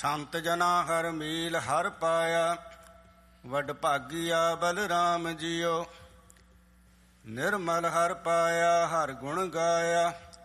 ਸੰਤ ਜਨਾ ਹਰ ਮੀਲ ਹਰ ਪਾਇਆ, ਵਡ ਭਾਗੀਆ ਬਲਰਾਮ ਜੀਓ। ਨਿਰਮਲ ਹਰ ਪਾਇਆ ਹਰ ਗੁਣ ਗਾਇਆ,